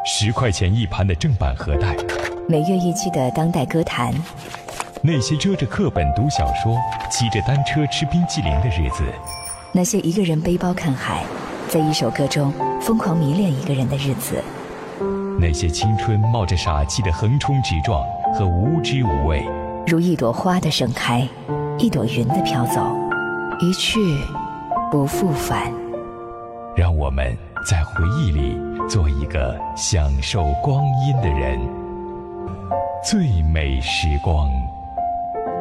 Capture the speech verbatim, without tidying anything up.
十块钱一盘的正版盒带， 每月一期的当代歌坛， 那些遮着课本读小说、骑着单车吃冰淇淋的日子， 那些一个人背包看海，在一首歌中疯狂迷恋一个人的日子， 那些青春冒着傻气的横冲直撞和无知无畏， 如一朵花的盛开，一朵云的飘走，一去不复返。 让我们在回忆里做一个享受光阴的人，最美时光。